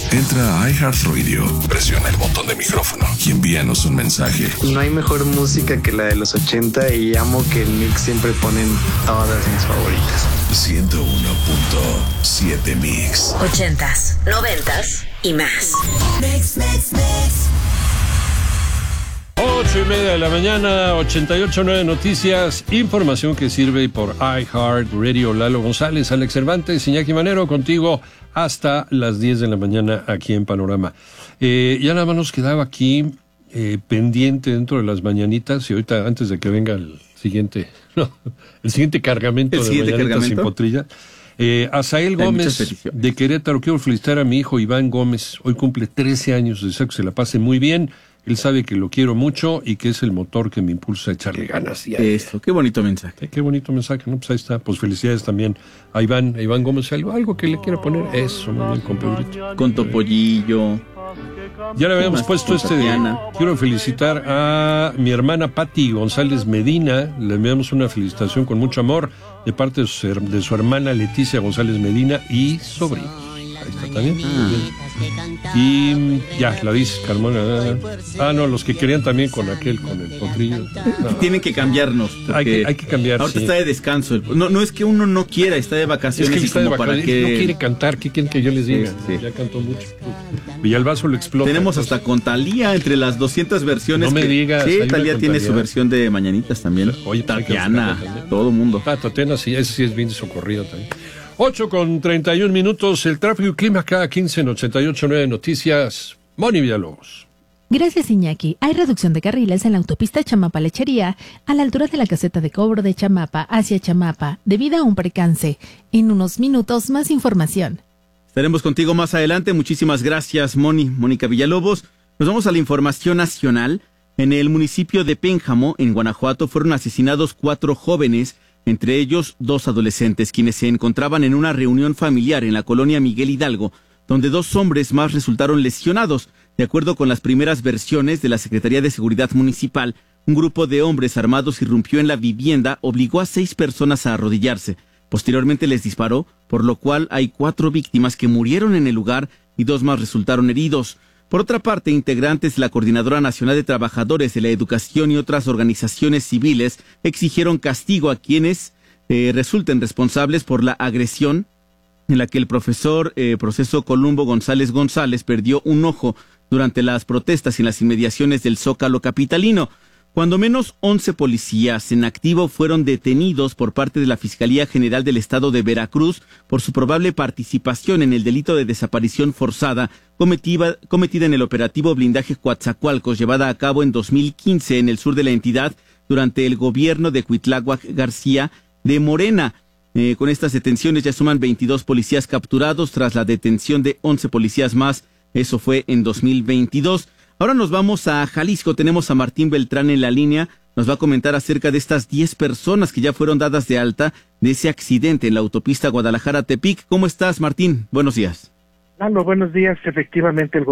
Entra a iHeartRadio, presiona el botón de micrófono y envíanos un mensaje. No hay mejor música que la de los 80 y amo que en Mix siempre ponen todas mis favoritas. 101.7 Mix. 80s, 90s y más. Mix. 8:30 de la mañana, 88.9 Noticias, información que sirve por iHeartRadio. Lalo González, Alex Cervantes, Iñaki Manero, contigo hasta las 10 de la mañana aquí en Panorama. Ya nada más nos quedaba aquí pendiente dentro de las mañanitas, y ahorita antes de que venga el siguiente cargamento de mañanitas sin potrilla. Asael Gómez de Querétaro, quiero felicitar a mi hijo Iván Gómez, hoy cumple 13 años, deseo que se la pase muy bien. Él sabe que lo quiero mucho y que es el motor que me impulsa a echarle ganas. Eso, qué bonito mensaje. Qué bonito mensaje, ¿no? Pues ahí está. Pues felicidades también a Iván Gómez. Algo que le quiera poner. Eso, muy bien, con Pedrito. Con Topollillo. Ya le habíamos puesto quiero felicitar a mi hermana Patti González Medina. Le enviamos una felicitación con mucho amor de parte de su hermana Leticia González Medina y sobrinos. Ahí está también. Y ya, la dice Carmona. No, los que querían también con el potrillo. No. Tienen que cambiarnos. Hay que cambiar. Ahorita está de descanso. No es que uno no quiera, está de vacaciones. Es que está de vacaciones. No quiere cantar. ¿Qué quieren que yo les diga? Sí. Ya cantó mucho. Villalbazo lo explota. Tenemos hasta con Thalía entre las 200 versiones. No me digas. Sí, Thalía tiene su versión de Mañanitas también. Oye, Tatiana, todo mundo. Tatiana, sí, ese sí es bien socorrida también. 8:31. El tráfico y clima cada 15 en 88.9 Noticias. Moni Villalobos. Gracias, Iñaki. Hay reducción de carriles en la autopista Chamapa-Lechería a la altura de la caseta de cobro de Chamapa hacia Chamapa, debido a un percance. En unos minutos, más información. Estaremos contigo más adelante. Muchísimas gracias, Mónica Villalobos. Nos vamos a la información nacional. En el municipio de Pénjamo, en Guanajuato, fueron asesinados 4 jóvenes, entre ellos 2 adolescentes, quienes se encontraban en una reunión familiar en la colonia Miguel Hidalgo, donde 2 hombres más resultaron lesionados. De acuerdo con las primeras versiones de la Secretaría de Seguridad Municipal, un grupo de hombres armados irrumpió en la vivienda, obligó a 6 personas a arrodillarse. Posteriormente les disparó, por lo cual hay 4 víctimas que murieron en el lugar y 2 más resultaron heridos. Por otra parte, integrantes de la Coordinadora Nacional de Trabajadores de la Educación y otras organizaciones civiles exigieron castigo a quienes resulten responsables por la agresión en la que el profesor Proceso Columbo González perdió un ojo durante las protestas en las inmediaciones del Zócalo capitalino. Cuando menos 11 policías en activo fueron detenidos por parte de la Fiscalía General del Estado de Veracruz por su probable participación en el delito de desaparición forzada cometida en el operativo Blindaje Coatzacoalcos, llevada a cabo en 2015 en el sur de la entidad durante el gobierno de Cuitláhuac García de Morena. Con estas detenciones ya suman 22 policías capturados tras la detención de 11 policías más. Eso fue en 2022. Ahora nos vamos a Jalisco. Tenemos a Martín Beltrán en la línea. Nos va a comentar acerca de estas 10 personas que ya fueron dadas de alta de ese accidente en la autopista Guadalajara-Tepic. ¿Cómo estás, Martín? Buenos días. Buenos días. Efectivamente, el